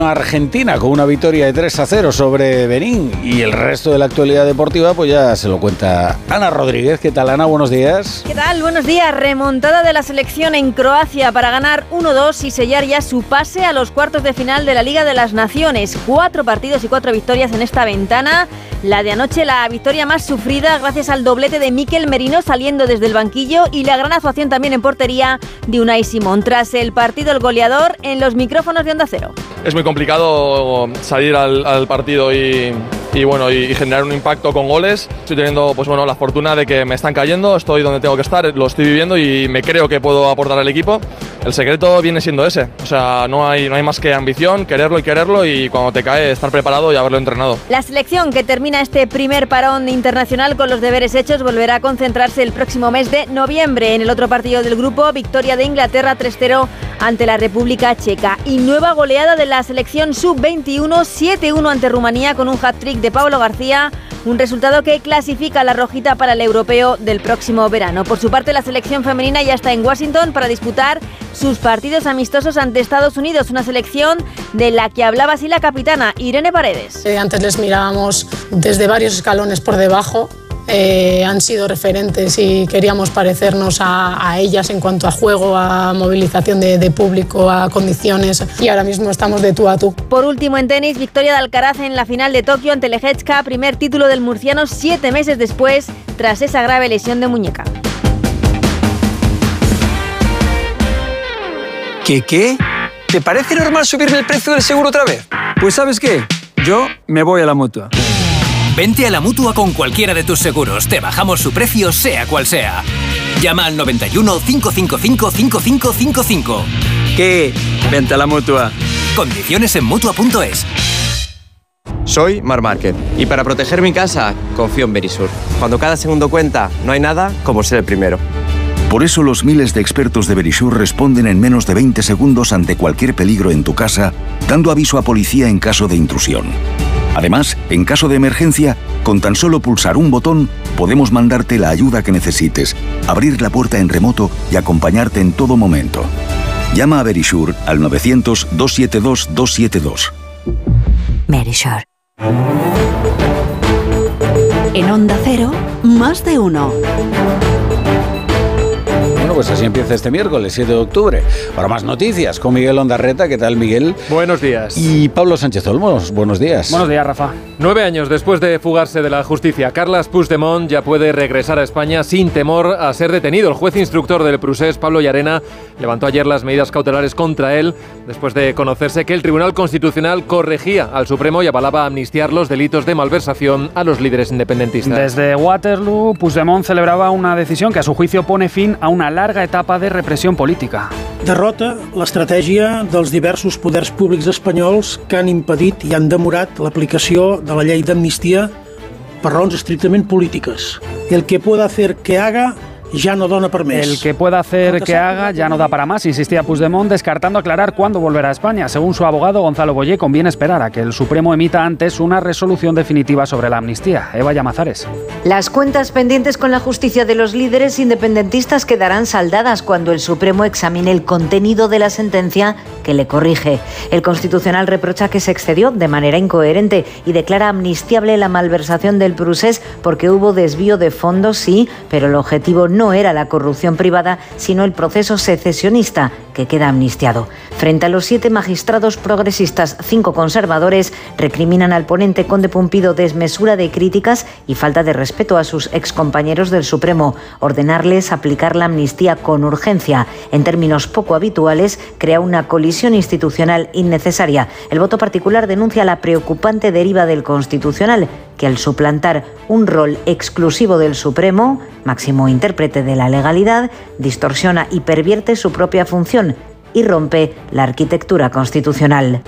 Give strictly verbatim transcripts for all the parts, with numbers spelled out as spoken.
Argentina con una victoria de tres a cero sobre Benín, y el resto de la actualidad deportiva pues ya se lo cuenta Ana Rodríguez. ¿Qué tal, Ana? Buenos días. ¿Qué tal? Buenos días. Remontada de la selección en Croacia para ganar uno dos y sellar ya su pase a los cuartos de final de la Liga de las Naciones. Cuatro partidos y cuatro victorias en esta ventana. La de anoche, la victoria más sufrida gracias al doblete de Mikel Merino saliendo desde el banquillo y la gran actuación también en portería de Unai Simón. Tras el partido, el goleador en los micrófonos de Onda Cero. Es muy complicado salir al, al partido y, y bueno y, y generar un impacto con goles. Estoy teniendo pues bueno la fortuna de que me están cayendo, estoy donde tengo que estar, lo estoy viviendo y me creo que puedo aportar al equipo. El secreto viene siendo ese, o sea, no hay, no hay más que ambición, quererlo y quererlo, y cuando te cae estar preparado y haberlo entrenado. La selección, que termina este primer parón internacional con los deberes hechos, volverá a concentrarse el próximo mes de noviembre. En el otro partido del grupo, victoria de Inglaterra tres cero ante la República Checa y nueva goleada de la selección sub veintiuno, siete uno ante Rumanía con un hat-trick de Pablo García, un resultado que clasifica a la rojita para el europeo del próximo verano. Por su parte, la selección femenina ya está en Washington para disputar sus partidos amistosos ante Estados Unidos, una selección de la que hablaba así la capitana Irene Paredes. Eh, antes les mirábamos desde varios escalones por debajo. Eh, han sido referentes y queríamos parecernos a, a ellas en cuanto a juego, a movilización de, de público, a condiciones, y ahora mismo estamos de tú a tú. Por último, en tenis, victoria de Alcaraz en la final de Tokio ante Lehecka, primer título del murciano siete meses después tras esa grave lesión de muñeca. ¿Qué qué? ¿Te parece normal subirme el precio del seguro otra vez? Pues ¿sabes qué? Yo me voy a la Mutua. Vente a la Mutua con cualquiera de tus seguros. Te bajamos su precio, sea cual sea. Llama al noventa y uno, cinco cinco cinco, cinco cinco cinco cinco. ¿Qué? Vente a la Mutua. Condiciones en Mutua punto es. Soy Mar Márquez y para proteger mi casa confío en Verisur. Cuando cada segundo cuenta, no hay nada como ser el primero. Por eso los miles de expertos de Verisur responden en menos de veinte segundos ante cualquier peligro en tu casa, dando aviso a policía en caso de intrusión. Además, en caso de emergencia, con tan solo pulsar un botón, podemos mandarte la ayuda que necesites, abrir la puerta en remoto y acompañarte en todo momento. Llama a Verisur al novecientos, doscientos setenta y dos, doscientos setenta y dos. Verisur. En Onda Cero, más de uno. Bueno, pues así empieza este miércoles, siete de octubre. Para más noticias, con Miguel Ondarreta. ¿Qué tal, Miguel? Buenos días. Y Pablo Sánchez Olmos. Buenos días. Buenos días, Rafa. Nueve años después de fugarse de la justicia, Carles Puigdemont ya puede regresar a España sin temor a ser detenido. El juez instructor del procés, Pablo Llarena, levantó ayer las medidas cautelares contra él después de conocerse que el Tribunal Constitucional corregía al Supremo y avalaba amnistiar los delitos de malversación a los líderes independentistas. Desde Waterloo, Puigdemont celebraba una decisión que a su juicio pone fin a una larga etapa de repressió política. Derrota l'estratègia dels diversos poders públics espanyols que han impedit i han demorat l'aplicació de la llei d'amnistia per raons estrictament polítiques. El que pueda hacer que haga ya no dona per més. El que pueda hacer que haga ya no da para más, insistía Puigdemont, descartando aclarar cuándo volverá a España. Según su abogado Gonzalo Boyer, conviene esperar a que el Supremo emita antes una resolución definitiva sobre la amnistía. Eva Llamazares. Las cuentas pendientes con la justicia de los líderes independentistas quedarán saldadas cuando el Supremo examine el contenido de la sentencia que le corrige. El Constitucional reprocha que se excedió de manera incoherente y declara amnistiable la malversación del procés porque hubo desvío de fondos, sí, pero el objetivo no No era la corrupción privada, sino el proceso secesionista, que queda amnistiado. Frente a los siete magistrados progresistas, cinco conservadores recriminan al ponente Conde Pumpido desmesura de críticas y falta de respeto a sus excompañeros del Supremo. Ordenarles aplicar la amnistía con urgencia, en términos poco habituales, crea una colisión institucional innecesaria. El voto particular denuncia la preocupante deriva del Constitucional, que al suplantar un rol exclusivo del Supremo, máximo intérprete de la legalidad, distorsiona y pervierte su propia función y rompe la arquitectura constitucional.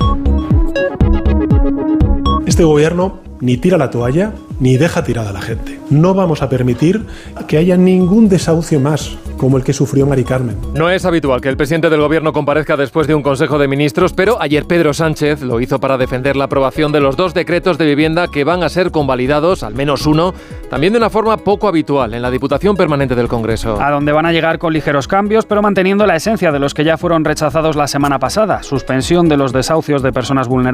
Este gobierno ni tira la toalla ni deja tirada a la gente. No vamos a permitir que haya ningún desahucio más como el que sufrió Mari Carmen. No es habitual que el presidente del gobierno comparezca después de un Consejo de Ministros, pero ayer Pedro Sánchez lo hizo para defender la aprobación de los dos decretos de vivienda que van a ser convalidados, al menos uno, también de una forma poco habitual en la Diputación Permanente del Congreso. A donde van a llegar con ligeros cambios, pero manteniendo la esencia de los que ya fueron rechazados la semana pasada. Suspensión de los desahucios de personas vulnerables